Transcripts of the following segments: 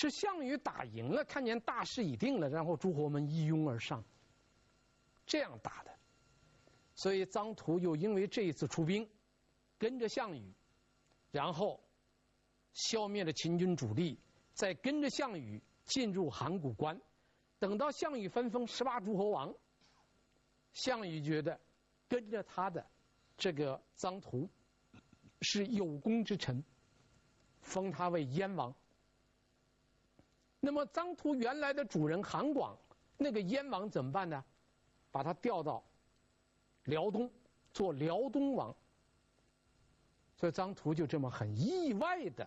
是项羽打赢了，看见大势已定了，然后诸侯们一拥而上，这样打的。所以臧荼又因为这一次出兵，跟着项羽，然后消灭了秦军主力，再跟着项羽进入函谷关。等到项羽分封18诸侯王，项羽觉得跟着他的这个臧荼是有功之臣，封他为燕王。那么臧荼原来的主人韩广，那个燕王怎么办呢？把他调到辽东做辽东王。所以臧荼就这么很意外的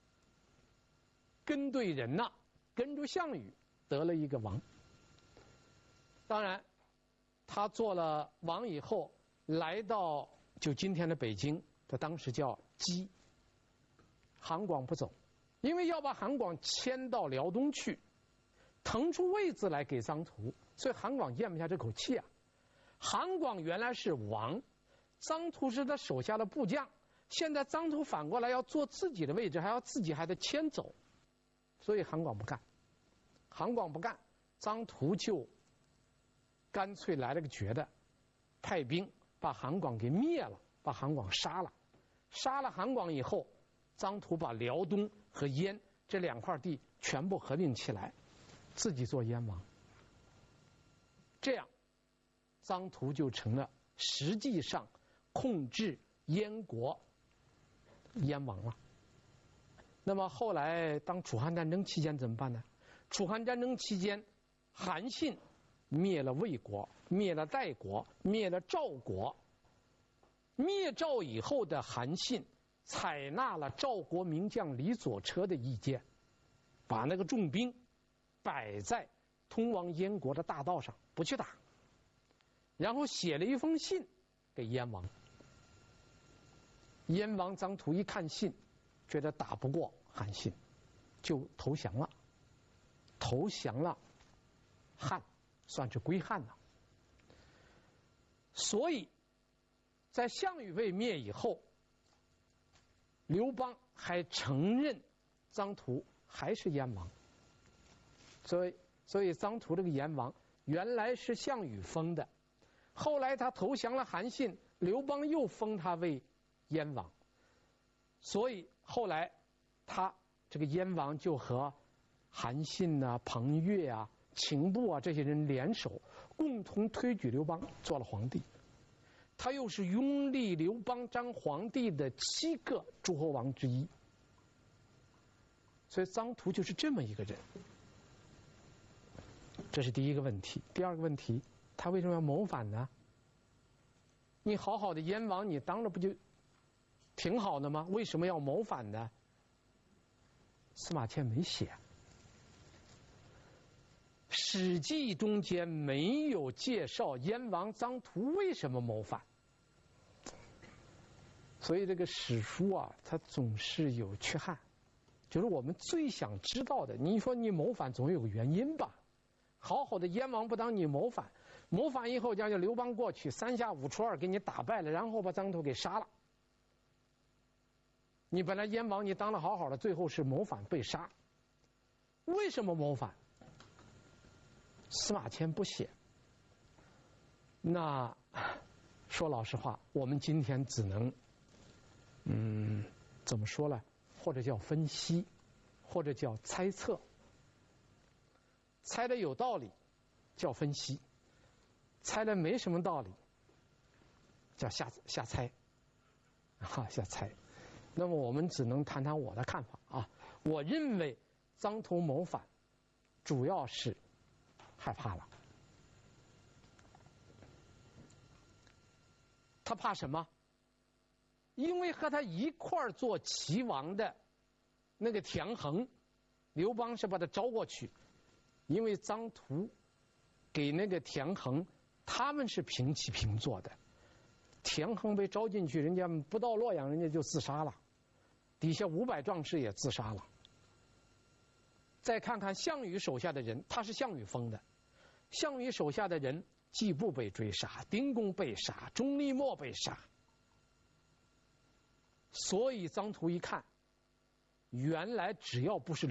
跟对人呐，跟着项羽得了一个王。当然他做了王以后，来到就今天的北京，这当时叫鸡。韩广不走，因为要把韩广迁到辽东去，腾出位子来给臧荼，所以韩广咽不下这口气啊。韩广原来是王，臧荼是他手下的部将，现在臧荼反过来要坐自己的位置，还要自己还得迁走，所以韩广不干。韩广不干，臧荼就干脆来了个绝的，派兵把韩广给灭了，把韩广杀了。杀了韩广以后，臧荼把辽东和燕这2块地全部合并起来，自己做燕王。这样臧荼就成了实际上控制燕国燕王了。那么后来当楚汉战争期间怎么办呢？楚汉战争期间，韩信灭了魏国，灭了代国，灭了赵国。灭赵以后的韩信采纳了赵国名将李左车的意见，把那个重兵摆在通往燕国的大道上，不去打，然后写了一封信给燕王。燕王臧荼一看信，觉得打不过韩信，就投降了。投降了汉，算是归汉了。所以在项羽被灭以后，刘邦还承认臧荼还是燕王。所以臧荼这个燕王原来是项羽封的，后来他投降了韩信，刘邦又封他为燕王。所以后来他这个燕王就和韩信啊、彭越啊、秦布啊这些人联手，共同推举刘邦做了皇帝。他又是拥立刘邦当皇帝的7个诸侯王之一。所以臧荼就是这么一个人。这是第一个问题。第二个问题，他为什么要谋反呢？你好好的燕王，你当着不就挺好的吗？为什么要谋反呢？司马迁没写，《史记》中间没有介绍燕王臧荼为什么谋反。所以这个史书啊，它总是有缺憾。就是我们最想知道的，你说你谋反总有个原因吧？好好的燕王不当你谋反，谋反以后叫刘邦过去3下5除2给你打败了，然后把臧荼给杀了。你本来燕王你当了好好的，最后是谋反被杀。为什么谋反？司马迁不写。那说老实话，我们今天只能怎么说呢？或者叫分析，或者叫猜测。猜的有道理叫分析，猜的没什么道理叫瞎猜瞎猜。那么我们只能谈谈我的看法啊。我认为臧荼谋反主要是害怕了。他怕什么？因为和他一块儿做齐王的那个田横，刘邦是把他招过去，因为臧荼给那个田横，他们是平起平坐的。田横被招进去，人家不到洛阳，人家就自杀了，底下500壮士也自杀了。再看看项羽手下的人，他是项羽封的，项羽手下的人，季布被追杀，丁公被杀，钟离昧被杀。所以臧荼一看，原来只要不是